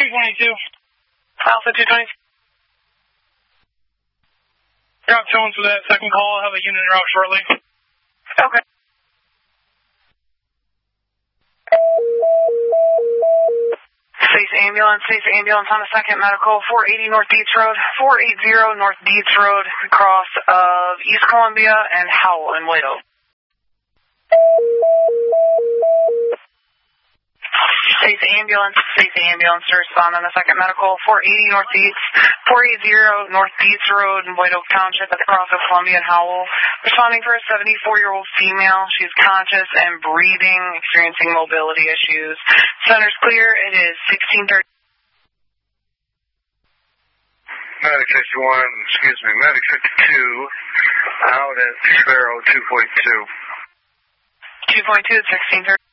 322. Alpha 220. Got someone for that second call. I'll have a unit route shortly. Okay. Safe ambulance on the second medical, 480 North Dietz Road, 480 North Dietz Road, across of East Columbia and Howell in Waco. Safe ambulance to respond on the second medical, 480 North Dietz, 480 North Dietz Road in White Oak Township at the cross of Columbia and Howell. Responding for a 74-year-old female. She's conscious and breathing, experiencing mobility issues. Center's clear. It is 16:30. Medic 51, Medic 52, out at Sparrow 2.2. 2.2 at 16:30.